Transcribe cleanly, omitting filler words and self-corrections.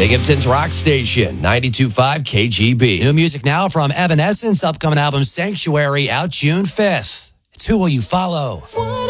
Binghamton's Rock Station, 92.5 KGB. New music now from Evanescence, upcoming album Sanctuary, out June 5th. It's Who Will You Follow?